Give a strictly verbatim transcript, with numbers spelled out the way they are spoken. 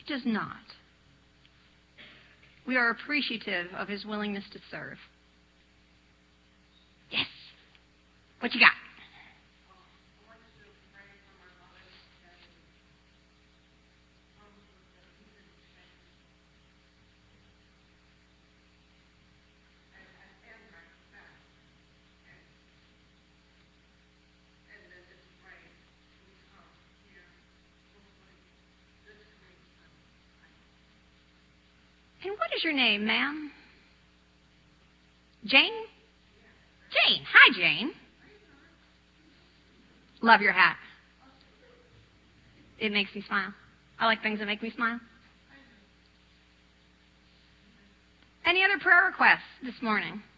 He does not. We are appreciative of his willingness to serve. Yes. What you got? And what is your name, ma'am? Jane? Jane. Hi, Jane. Love your hat. It makes me smile. I like things that make me smile. Any other prayer requests this morning?